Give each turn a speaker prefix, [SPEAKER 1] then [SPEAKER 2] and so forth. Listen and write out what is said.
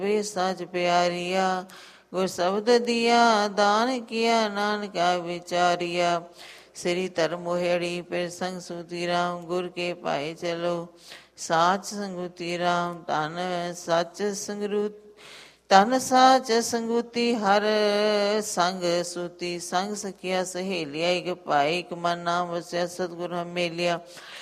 [SPEAKER 1] ਵੇ ਸੱਚ ਪਿਆਰੀਆ। ਗੁਰ ਸ਼ਬਦ ਦੀਆ ਦਾਨ ਕੀਆ, ਨਾਨਕਾ ਵਿਚਾਰੀਆ। ਸ੍ਰੀ ਧਰਮ ਮੋਹਿੜੀ ਫਿਰ ਸੰਗ ਸੂਤੀ ਰਾਮ, ਗੁਰ ਕੇ ਭਾਏ ਚਲੋ ਸਾਚ ਸੰਗੂਤੀ ਰਾਮ। ਧਨ ਸੱਚ ਸੰਗਰੂ ਧਨ ਸਾਚ ਸੰਗੂਤੀ, ਹਰ ਸੰਗ ਸੂਤੀ। ਸੰਗ ਸਖੀਆ ਸਹੇਲਿਆ, ਇਕ ਭਾਈ ਇਕ ਮਨ ਨਾਮ ਵਸਿਆ, ਸਤਿਗੁਰ ਹਮੇਲਿਆ।